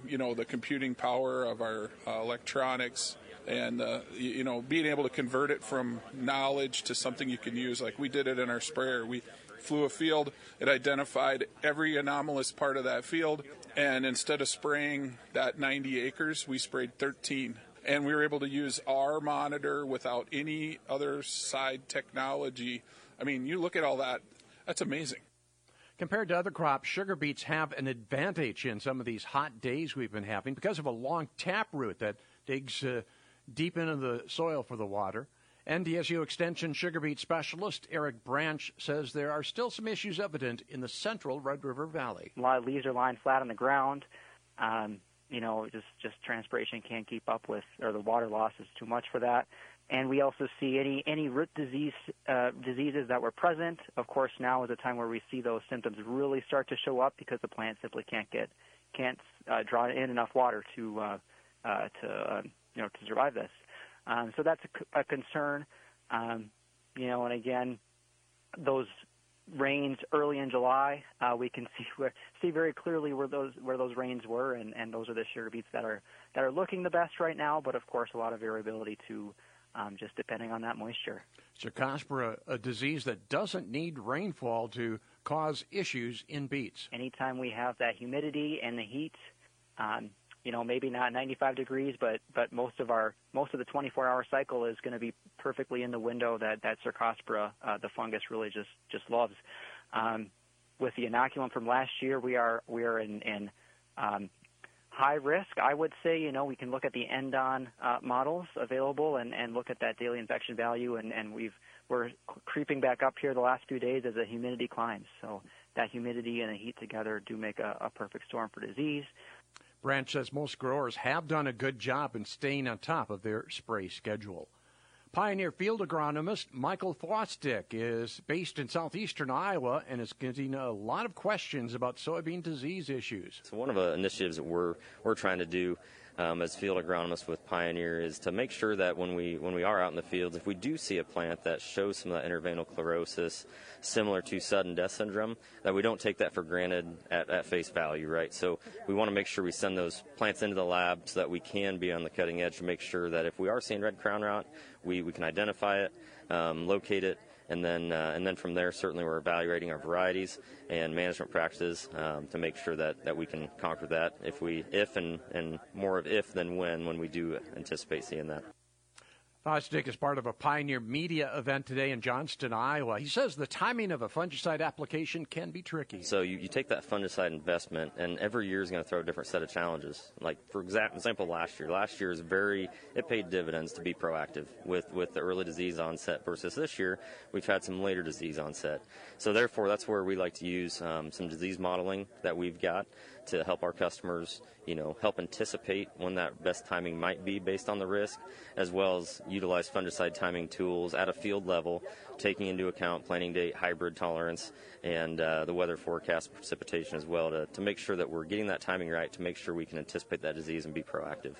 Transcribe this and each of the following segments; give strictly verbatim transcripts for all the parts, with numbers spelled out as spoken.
you know, the computing power of our uh, electronics, and uh, you know, being able to convert it from knowledge to something you can use. Like we did it in our sprayer. We flew a field, it identified every anomalous part of that field, and instead of spraying that ninety acres, we sprayed thirteen. And we were able to use our monitor without any other side technology. I mean, you look at all that, that's amazing. Compared to other crops, sugar beets have an advantage in some of these hot days we've been having because of a long taproot that digs uh, deep into the soil for the water. N D S U Extension sugar beet specialist Eric Branch says there are still some issues evident in the central Red River Valley. A lot of leaves are lying flat on the ground. Um, you know, just, just transpiration can't keep up with, or the water loss is too much for that. And we also see any, any root disease uh, diseases that were present. Of course, now is a time where we see those symptoms really start to show up because the plant simply can't get, can't uh, draw in enough water to, uh, uh, to uh, you know, to survive this. Um, so that's a, a concern, um, you know, and again, those rains early in July, uh, we can see where, see very clearly where those where those rains were, and, and those are the sugar beets that are that are looking the best right now. But of course, a lot of variability too, um, just depending on that moisture. Cercospora, a disease that doesn't need rainfall to cause issues in beets. Anytime we have that humidity and the heat. Um, You know, maybe not ninety-five degrees, but, but most of our most of the twenty-four hour cycle is going to be perfectly in the window that that Cercospora, uh, the fungus, really just just loves. Um, with the inoculum from last year, we are we are in, in um, high risk. I would say, you know, we can look at the Endon uh, models available and, and look at that daily infection value, and, and we've we're creeping back up here the last few days as the humidity climbs. So that humidity and the heat together do make a, a perfect storm for disease. Branch says most growers have done a good job in staying on top of their spray schedule. Pioneer field agronomist Michael Fosdick is based in southeastern Iowa and is getting a lot of questions about soybean disease issues. So one of the initiatives that we're we're trying to do um, as field agronomists with Pioneer is to make sure that when we when we are out in the fields, if we do see a plant that shows some of that interveinal chlorosis similar to sudden death syndrome, that we don't take that for granted at, at face value, right? So we want to make sure we send those plants into the lab so that we can be on the cutting edge to make sure that if we are seeing red crown rot, we, we can identify it, um, locate it, and then uh, and then from there, certainly we're evaluating our varieties and management practices um, to make sure that, that we can conquer that if we if and, and more of if than when when we do anticipate seeing that. Fosdick is part of a Pioneer media event today in Johnston, Iowa. He says the timing of a fungicide application can be tricky. So you, you take that fungicide investment, and every year is going to throw a different set of challenges. Like, for example, last year. Last year is very, it paid dividends to be proactive with, with the early disease onset versus this year, we've had some later disease onset. So therefore, that's where we like to use um, some disease modeling that we've got to help our customers, you know, help anticipate when that best timing might be based on the risk, as well as utilize fungicide timing tools at a field level, taking into account planting date, hybrid tolerance, and uh, the weather forecast, precipitation as well, to, to make sure that we're getting that timing right to make sure we can anticipate that disease and be proactive.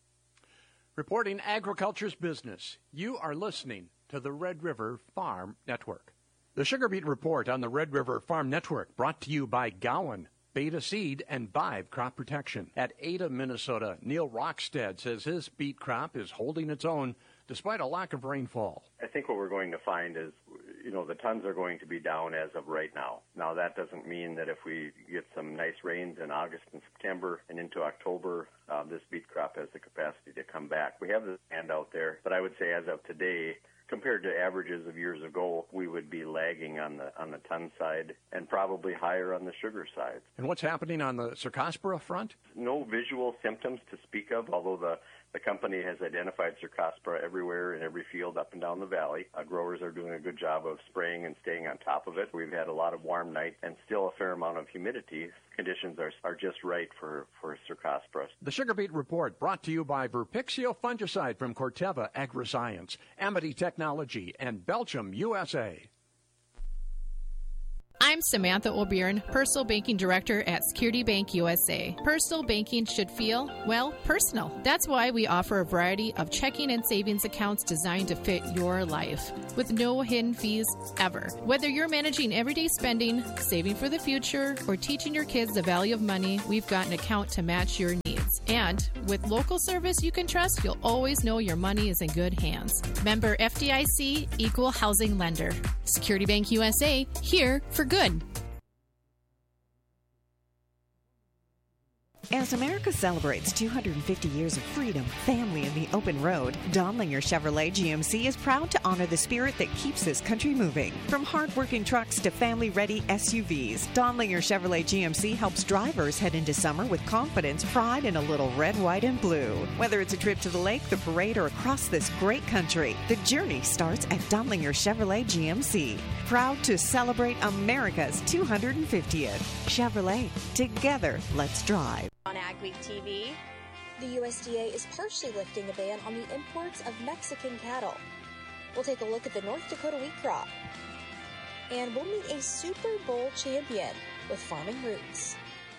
Reporting agriculture's business, you are listening to the Red River Farm Network. The Sugar Beet Report on the Red River Farm Network, brought to you by Gowan, Beta Seed, and Vive Crop Protection. At Ada, Minnesota, Neil Rockstead says his beet crop is holding its own despite a lack of rainfall. I think what we're going to find is, you know, the tons are going to be down as of right now. Now, that doesn't mean that if we get some nice rains in August and September and into October, uh, this beet crop has the capacity to come back. We have the land out there, but I would say as of today, compared to averages of years ago, we would be lagging on the on the ton side and probably higher on the sugar side. And what's happening on the Cercospora front? No visual symptoms to speak of, although the, the company has identified Cercospora everywhere in every field up and down the valley. Uh, growers are doing a good job of spraying and staying on top of it. We've had a lot of warm nights and still a fair amount of humidity. Conditions are are just right for, for Cercospora. The Sugar Beet Report brought to you by Verpixio Fungicide from Corteva Agriscience, Amity Technology, and Belgium, U S A. I'm Samantha O'Byrne, Personal Banking Director at Security Bank U S A. Personal banking should feel, well, personal. That's why we offer a variety of checking and savings accounts designed to fit your life, with no hidden fees ever. Whether you're managing everyday spending, saving for the future, or teaching your kids the value of money, we've got an account to match your needs. And with local service you can trust, you'll always know your money is in good hands. Member F D I C, Equal Housing Lender. Security Bank U S A, here for good. As America celebrates two hundred fifty years of freedom, family, and the open road, Donlinger Chevrolet G M C is proud to honor the spirit that keeps this country moving. From hard-working trucks to family-ready S U Vs, Donlinger Chevrolet G M C helps drivers head into summer with confidence, pride, and a little red, white, and blue. Whether it's a trip to the lake, the parade, or across this great country, the journey starts at Donlinger Chevrolet G M C. Proud to celebrate America's two hundred fiftieth. Chevrolet, together, let's drive. On Ag Week T V, the U S D A is partially lifting a ban on the imports of Mexican cattle. We'll take a look at the North Dakota wheat crop. And we'll meet a Super Bowl champion with Farming Roots.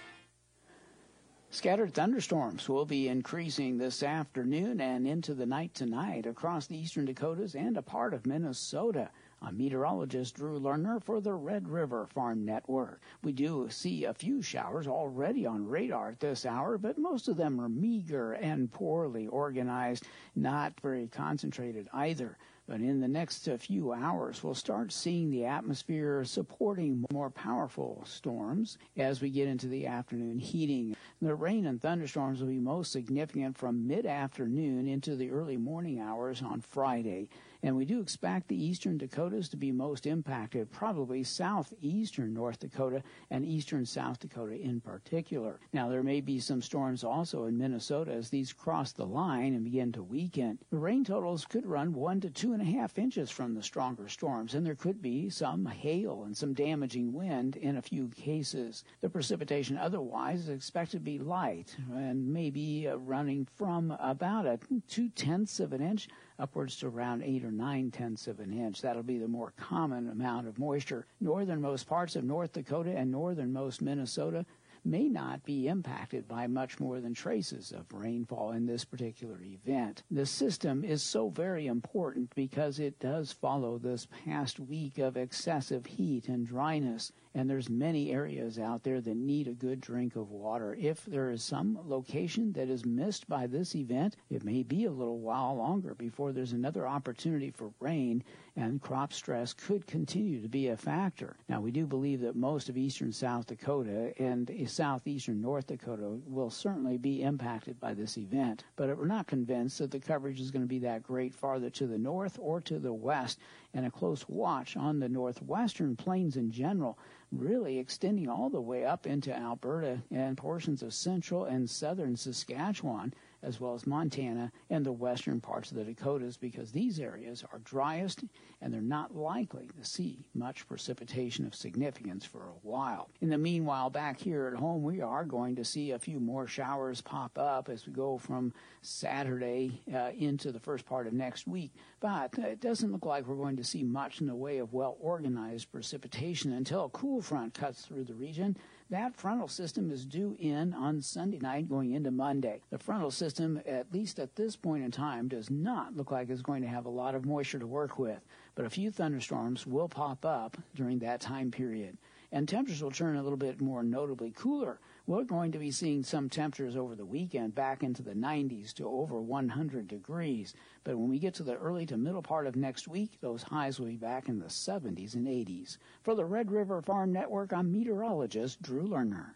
Scattered thunderstorms will be increasing this afternoon and into the night tonight across the eastern Dakotas and a part of Minnesota. I'm meteorologist Drew Lerner for the Red River Farm Network. We do see a few showers already on radar at this hour, but most of them are meager and poorly organized, not very concentrated either. But in the next few hours, we'll start seeing the atmosphere supporting more powerful storms as we get into the afternoon heating. The rain and thunderstorms will be most significant from mid-afternoon into the early morning hours on Friday. And we do expect the eastern Dakotas to be most impacted, probably southeastern North Dakota and eastern South Dakota in particular. Now, there may be some storms also in Minnesota as these cross the line and begin to weaken. The rain totals could run one to two and a half inches from the stronger storms, and there could be some hail and some damaging wind in a few cases. The precipitation otherwise is expected to be light and maybe uh, running from about a two-tenths of an inch upwards to around eight or nine tenths of an inch. That'll be the more common amount of moisture. Northernmost parts of North Dakota and northernmost Minnesota may not be impacted by much more than traces of rainfall in this particular event. The system is so very important because it does follow this past week of excessive heat and dryness, and there's many areas out there that need a good drink of water. If there is some location that is missed by this event, it may be a little while longer before there's another opportunity for rain, and crop stress could continue to be a factor. Now, we do believe that most of eastern South Dakota and southeastern North Dakota will certainly be impacted by this event, but we're not convinced that the coverage is going to be that great farther to the north or to the west, and a close watch on the northwestern plains in general, really extending all the way up into Alberta and portions of central and southern Saskatchewan, as well as Montana and the western parts of the Dakotas, because these areas are driest and they're not likely to see much precipitation of significance for a while. In the meanwhile, back here at home, we are going to see a few more showers pop up as we go from Saturday uh, into the first part of next week. But it doesn't look like we're going to see much in the way of well-organized precipitation until a cool front cuts through the region. That frontal system is due in on Sunday night going into Monday. The frontal system, at least at this point in time, does not look like it's going to have a lot of moisture to work with, but a few thunderstorms will pop up during that time period. And temperatures will turn a little bit more notably cooler. We're going to be seeing some temperatures over the weekend back into the nineties to over one hundred degrees. But when we get to the early to middle part of next week, those highs will be back in the seventies and eighties. For the Red River Farm Network, I'm meteorologist Drew Lerner.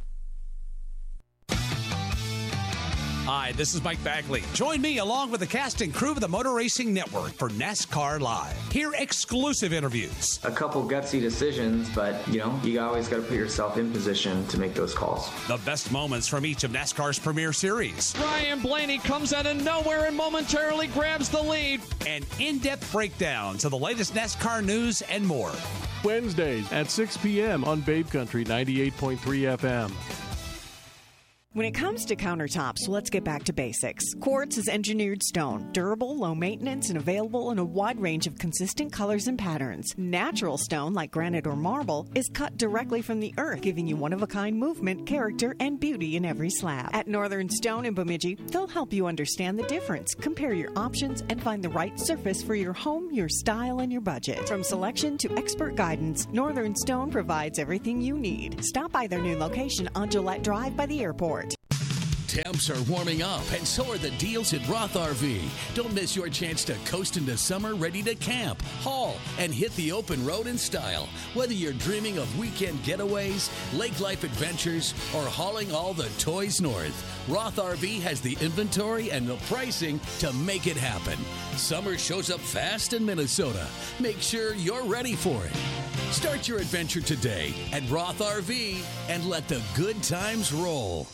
Hi, this is Mike Bagley. Join me along with the cast and crew of the Motor Racing Network for NASCAR Live. Hear exclusive interviews. A couple gutsy decisions, but, you know, you always got to put yourself in position to make those calls. The best moments from each of NASCAR's premier series. Ryan Blaney comes out of nowhere and momentarily grabs the lead. And in-depth breakdowns of the latest NASCAR news and more. Wednesdays at six p.m. on Babe Country ninety-eight point three F M. When it comes to countertops, let's get back to basics. Quartz is engineered stone, durable, low maintenance, and available in a wide range of consistent colors and patterns. Natural stone, like granite or marble, is cut directly from the earth, giving you one-of-a-kind movement, character, and beauty in every slab. At Northern Stone in Bemidji, they'll help you understand the difference, compare your options, and find the right surface for your home, your style, and your budget. From selection to expert guidance, Northern Stone provides everything you need. Stop by their new location on Gillette Drive by the airport. Temps are warming up, and so are the deals at Roth R V. Don't miss your chance to coast into summer ready to camp, haul, and hit the open road in style. Whether you're dreaming of weekend getaways, lake life adventures, or hauling all the toys north, Roth R V has the inventory and the pricing to make it happen. Summer shows up fast in Minnesota. Make sure you're ready for it. Start your adventure today at Roth R V and let the good times roll.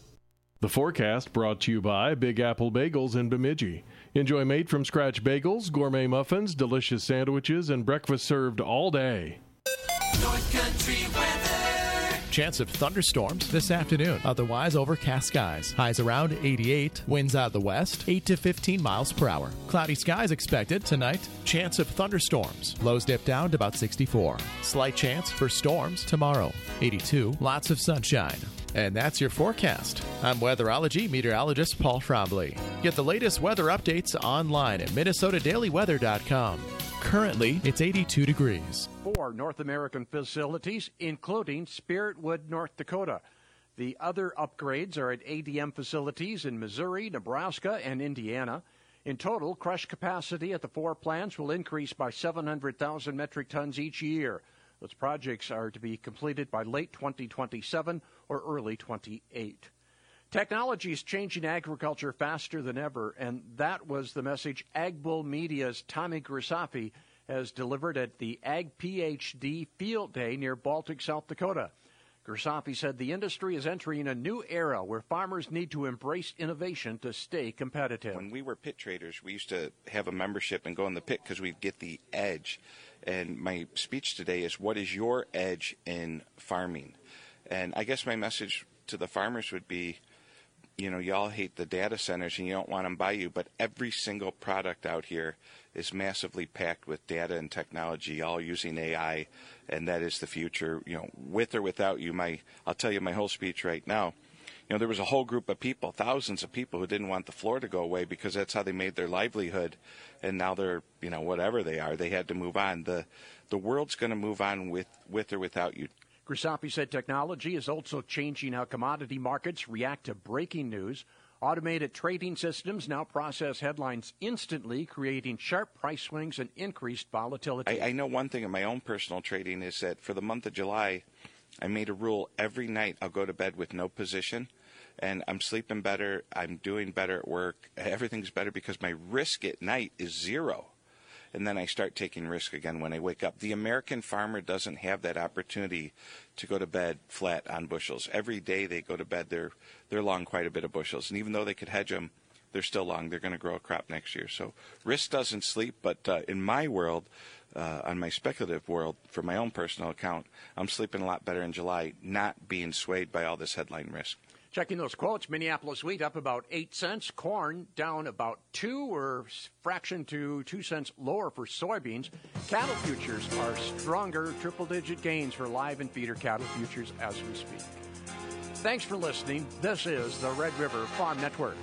The forecast brought to you by Big Apple Bagels in Bemidji. Enjoy made-from-scratch bagels, gourmet muffins, delicious sandwiches, and breakfast served all day. North Country weather. Chance of thunderstorms this afternoon. Otherwise, overcast skies. Highs around eighty-eight. Winds out of the west, eight to fifteen miles per hour. Cloudy skies expected tonight. Chance of thunderstorms. Lows dip down to about sixty-four. Slight chance for storms tomorrow. eighty-two. Lots of sunshine. And that's your forecast. I'm weatherology meteorologist Paul Trombley. Get the latest weather updates online at minnesota daily weather dot com. Currently, it's eighty-two degrees. Four North American facilities, including Spiritwood, North Dakota. The other upgrades are at A D M facilities in Missouri, Nebraska, and Indiana. In total, crush capacity at the four plants will increase by seven hundred thousand metric tons each year. Those projects are to be completed by late twenty twenty-seven or early twenty-eight. Technology is changing agriculture faster than ever, and that was the message AgBull Media's Tommy Grisafi has delivered at the Ag PhD Field Day near Baltic, South Dakota. Grisafi said the industry is entering a new era where farmers need to embrace innovation to stay competitive. When we were pit traders, we used to have a membership and go in the pit because we'd get the edge. And my speech today is, what is your edge in farming? And I guess my message to the farmers would be, you know, y'all hate the data centers and you don't want them by you, but every single product out here is massively packed with data and technology, all using A I, and that is the future, you know, with or without you. My, I'll tell you my whole speech right now. You know, there was a whole group of people, thousands of people who didn't want the floor to go away because that's how they made their livelihood, and now they're, you know, whatever they are, they had to move on. The the world's going to move on with, with or without you. Grisafi said technology is also changing how commodity markets react to breaking news. Automated trading systems now process headlines instantly, creating sharp price swings and increased volatility. I, I know one thing in my own personal trading is that for the month of July, I made a rule every night I'll go to bed with no position, and I'm sleeping better, I'm doing better at work, everything's better because my risk at night is zero. And then I start taking risk again when I wake up. The American farmer doesn't have that opportunity to go to bed flat on bushels. Every day they go to bed, they're they're long quite a bit of bushels. And even though they could hedge them, they're still long. They're going to grow a crop next year. So risk doesn't sleep. But uh, in my world, uh, on my speculative world, for my own personal account, I'm sleeping a lot better in July, not being swayed by all this headline risk. Checking those quotes, Minneapolis wheat up about eight cents, corn down about two or fraction to two cents lower for soybeans. Cattle futures are stronger, triple-digit gains for live and feeder cattle futures as we speak. Thanks for listening. This is the Red River Farm Network.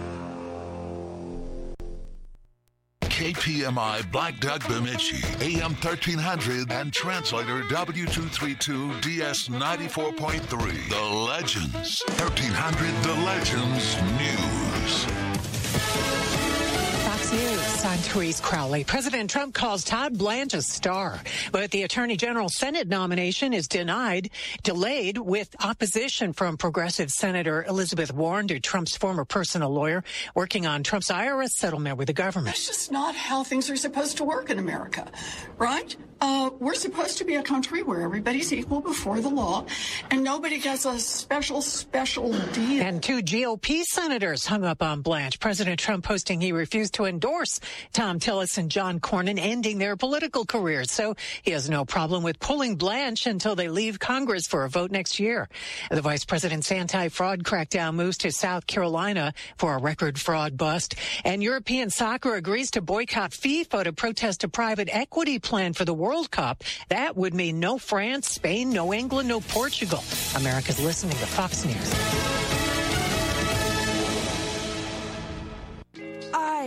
K P M I Black Duck Bemidji, A M thirteen hundred, and translator W two thirty-two D S ninety-four point three. The Legends. thirteen hundred The Legends News. Fox News, I'm Therese Crowley. President Trump calls Todd Blanche a star, but the Attorney General Senate nomination is denied, delayed with opposition from progressive Senator Elizabeth Warren, to Trump's former personal lawyer, working on Trump's I R S settlement with the government. That's just not how things are supposed to work in America, right? Uh, we're supposed to be a country where everybody's equal before the law, and nobody gets a special, special deal. And two G O P senators hung up on Blanche. President Trump posting he refused to endorse Tom Tillis and John Cornyn, ending their political careers. So he has no problem with pulling Blanche until they leave Congress for a vote next year. The vice president's anti-fraud crackdown moves to South Carolina for a record fraud bust. And European soccer agrees to boycott FIFA to protest a private equity plan for the World Cup. That would mean no France, Spain, no England, no Portugal. America's listening to Fox News. I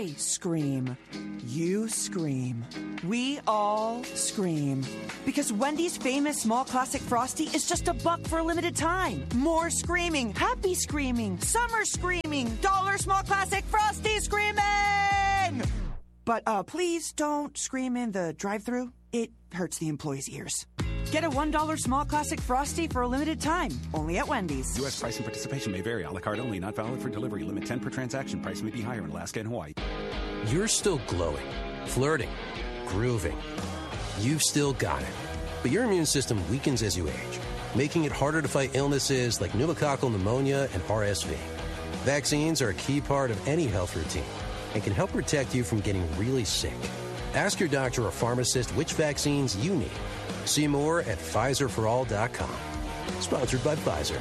I scream. You scream. We all scream. Because Wendy's famous small classic Frosty is just a buck for a limited time. More screaming, happy screaming, summer screaming, dollar small classic Frosty screaming! But uh, please don't scream in the drive-thru. It hurts the employees' ears. Get a one dollar small classic Frosty for a limited time, only at Wendy's. U S price and participation may vary. A la carte only, not valid for delivery. Limit ten per transaction. Price may be higher in Alaska and Hawaii. You're still glowing, flirting, grooving. You've still got it. But your immune system weakens as you age, making it harder to fight illnesses like pneumococcal pneumonia and R S V. Vaccines are a key part of any health routine and can help protect you from getting really sick. Ask your doctor or pharmacist which vaccines you need. See more at Pfizer for all dot com. Sponsored by Pfizer.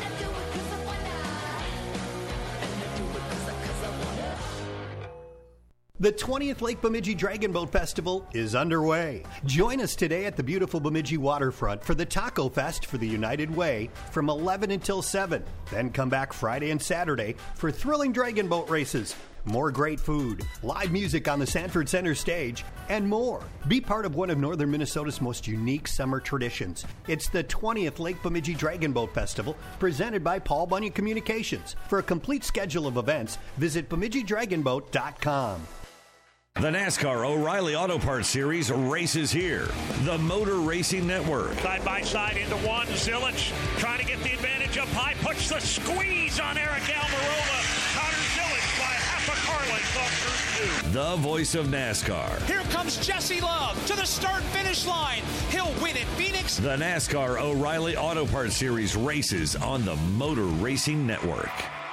The twentieth Lake Bemidji Dragon Boat Festival is underway. Join us today at the beautiful Bemidji waterfront for the Taco Fest for the United Way from eleven until seven. Then come back Friday and Saturday for thrilling dragon boat races, more great food, live music on the Sanford Center stage, and more. Be part of one of northern Minnesota's most unique summer traditions. It's the twentieth Lake Bemidji Dragon Boat Festival, presented by Paul Bunyan Communications. For a complete schedule of events, visit Bemidji Dragon Boat dot com. The NASCAR O'Reilly Auto Parts Series races here. The Motor Racing Network. Side by side into one. Zilich trying to get the advantage up high. Puts the squeeze on Eric Almirola. Connor Zilich by half a car length off through two. The voice of NASCAR. Here comes Jesse Love to the start-finish line. He'll win at Phoenix. The NASCAR O'Reilly Auto Parts Series races on the Motor Racing Network.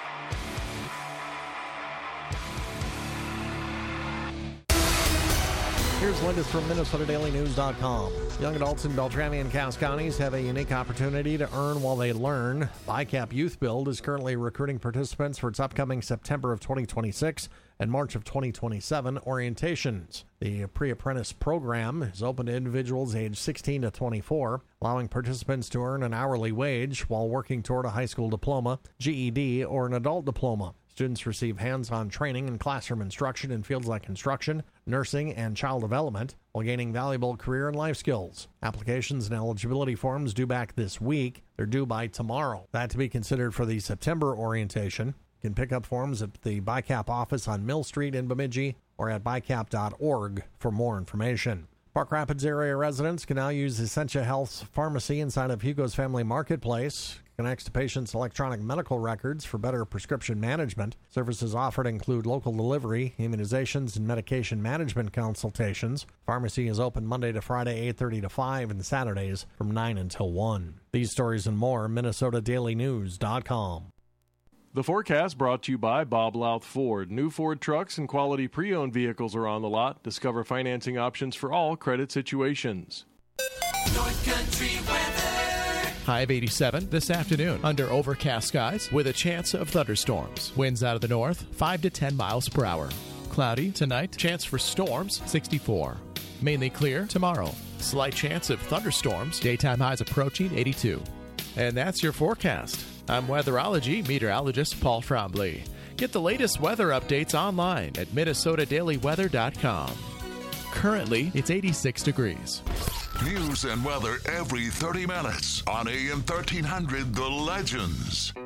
Here's the latest from Minnesota Daily News dot com. Young adults in Beltrami and Cass counties have a unique opportunity to earn while they learn. BICAP Youth Build is currently recruiting participants for its upcoming September of twenty twenty-six and March of twenty twenty-seven orientations. The pre-apprentice program is open to individuals aged sixteen to twenty-four, allowing participants to earn an hourly wage while working toward a high school diploma, G E D, or an adult diploma. Students receive hands-on training and classroom instruction in fields like construction, nursing, and child development, while gaining valuable career and life skills. Applications and eligibility forms due back this week. They're due by tomorrow. That to be considered for the September orientation. You can pick up forms at the BICAP office on Mill Street in Bemidji or at bicap dot org for more information. Park Rapids area residents can now use Essentia Health's pharmacy inside of Hugo's Family Marketplace. Connects to patients' electronic medical records for better prescription management. Services offered include local delivery, immunizations, and medication management consultations. Pharmacy is open Monday to Friday, eight thirty to five, and Saturdays from nine until one. These stories and more, Minnesota Daily News dot com. The forecast brought to you by Bob Louth Ford. New Ford trucks and quality pre-owned vehicles are on the lot. Discover financing options for all credit situations. North Country weather. High of eighty-seven this afternoon under overcast skies with a chance of thunderstorms. Winds out of the north, five to ten miles per hour. Cloudy tonight, chance for storms, sixty-four. Mainly clear tomorrow. Slight chance of thunderstorms, daytime highs approaching eighty-two. And that's your forecast. I'm weatherology meteorologist Paul Trombley. Get the latest weather updates online at Minnesota Daily Weather dot com. Currently, it's eighty-six degrees. News and weather every thirty minutes on A M thirteen hundred The Legends.